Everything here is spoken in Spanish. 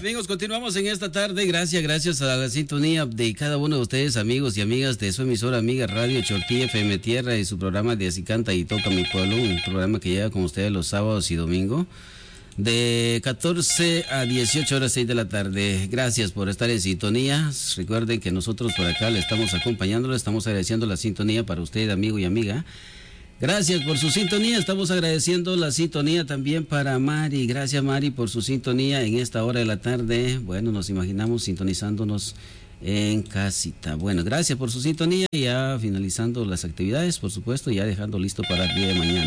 Amigos, continuamos en esta tarde. Gracias a la sintonía de cada uno de ustedes, amigos y amigas de su emisora amiga Radio Chortí FM Tierra y su programa de Así Canta y Toca Mi Pueblo, un programa que llega con ustedes los sábados y domingos de 14 a 18 horas 6 de la tarde. Gracias por estar en sintonía. Recuerden que nosotros por acá le estamos acompañando, le estamos agradeciendo la sintonía para usted, amigo y amiga. Gracias por su sintonía. Estamos agradeciendo la sintonía también para Mari. Gracias, Mari, por su sintonía en esta hora de la tarde. Bueno, nos imaginamos sintonizándonos en casita. Bueno, gracias por su sintonía. Ya finalizando las actividades, por supuesto, ya dejando listo para el día de mañana.